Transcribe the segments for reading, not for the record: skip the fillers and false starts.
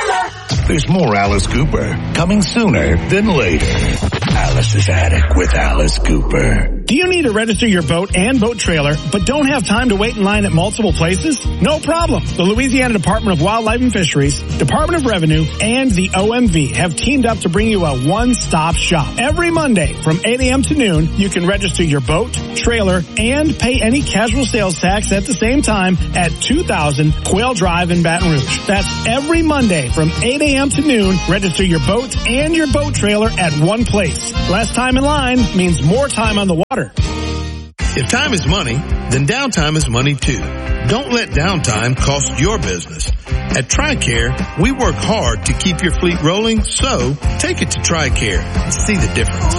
There's more Alice Cooper coming sooner than later. Alice's Attic with Alice Cooper. Do you need to register your boat and boat trailer, but don't have time to wait in line at multiple places? No problem. The Louisiana Department of Wildlife and Fisheries, Department of Revenue, and the OMV have teamed up to bring you a one-stop shop. Every Monday from 8 a.m. to noon, you can register your boat, trailer, and pay any casual sales tax at the same time at 2000 Quail Drive in Baton Rouge. That's every Monday from 8 a.m. to noon. Register your boat and your boat trailer at one place. Less time in line means more time on the water. If time is money, then downtime is money too. Don't let downtime cost your business. At TRICARE, we work hard to keep your fleet rolling, so take it to TRICARE and see the difference.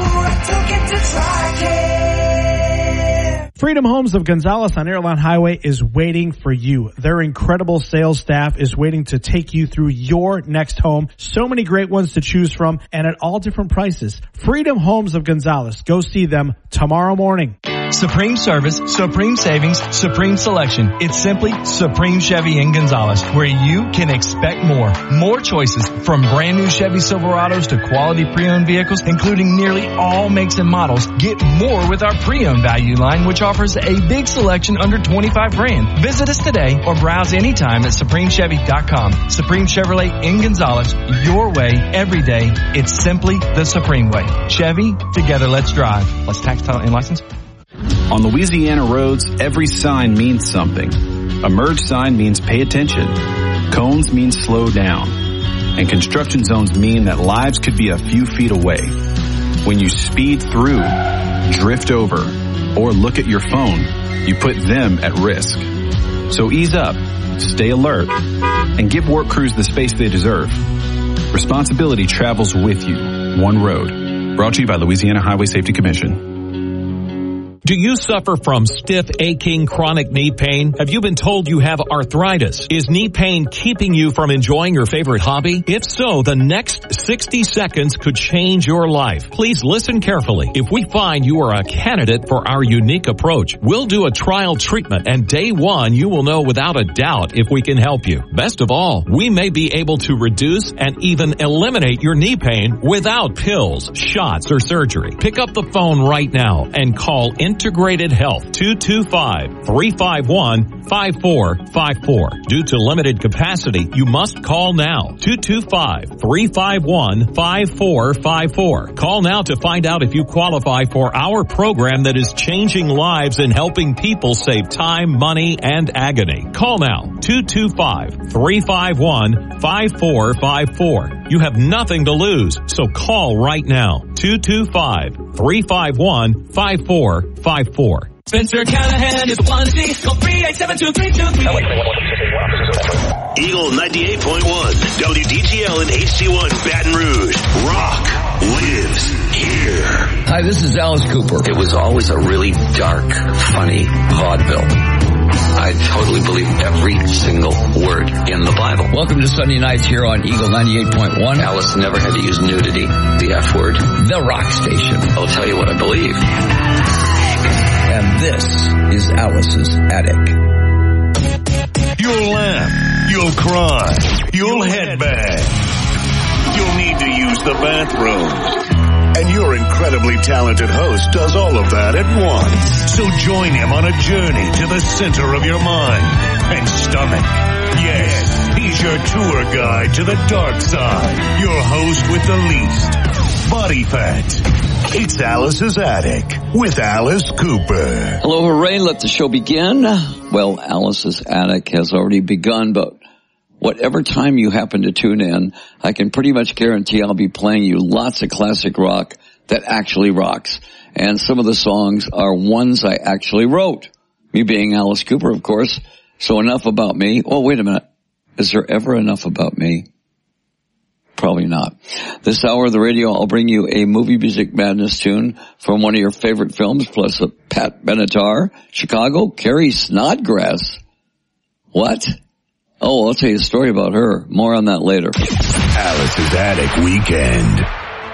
Freedom Homes of Gonzales on Airline Highway is waiting for you. Their incredible sales staff is waiting to take you through your next home. So many great ones to choose from and at all different prices. Freedom Homes of Gonzales. Go see them tomorrow morning. Supreme service, supreme savings, supreme selection. It's simply Supreme Chevy in Gonzales, where you can expect more. More choices, from brand new Chevy Silverados to quality pre-owned vehicles, including nearly all makes and models. Get more with our pre-owned value line, which offers a big selection under $25,000. Visit us today or browse anytime at SupremeChevy.com. Supreme Chevrolet in Gonzales, your way, every day. It's simply the Supreme way. Chevy, together let's drive. Plus tax, title, and license. On Louisiana roads, every sign means something. A merge sign means pay attention. Cones mean slow down. And construction zones mean that lives could be a few feet away. When you speed through, drift over, or look at your phone, you put them at risk. So ease up, stay alert, and give work crews the space they deserve. Responsibility travels with you. One road. Brought to you by Louisiana Highway Safety Commission. Do you suffer from stiff, aching, chronic knee pain? Have you been told you have arthritis? Is knee pain keeping you from enjoying your favorite hobby? If so, the next 60 seconds could change your life. Please listen carefully. If we find you are a candidate for our unique approach, we'll do a trial treatment, and day one, you will know without a doubt if we can help you. Best of all, we may be able to reduce and even eliminate your knee pain without pills, shots, or surgery. Pick up the phone right now and call Integrated Health, 225-351-5454. Due to limited capacity, you must call now, 225-351-5454. Call now to find out if you qualify for our program that is changing lives and helping people save time, money, and agony. Call now, 225-351-5454. You have nothing to lose, so call right now, 225-351-5454. Spencer Callahan is a quantity. Call 387-2323. Eagle 98.1, WDGL and HD1 Baton Rouge. Rock lives here. Hi, this is Alice Cooper. It was always a really dark, funny vaudeville. I totally believe every single word in the Bible. Welcome to Sunday nights here on Eagle 98.1. Alice never had to use nudity, the F word. The Rock Station. I'll tell you what I believe. And this is Alice's Attic. You'll laugh, you'll cry, you'll headbang. You'll need to use the bathroom. And your incredibly talented host does all of that at once. So join him on a journey to the center of your mind and stomach. Yes, he's your tour guide to the dark side. Your host with the least body fat. It's Alice's Attic with Alice Cooper. Hello, hooray, let the show begin. Well, Alice's Attic has already begun, but whatever time you happen to tune in, I can pretty much guarantee I'll be playing you lots of classic rock that actually rocks. And some of the songs are ones I actually wrote. Me being Alice Cooper, of course. So enough about me. Oh, wait a minute. Is there ever enough about me? Probably not. This hour of the radio, I'll bring you a movie music madness tune from one of your favorite films, plus a Pat Benatar, Chicago, Carrie Snodgrass. What? Oh, I'll tell you a story about her. More on that later. Alice's Attic Weekend.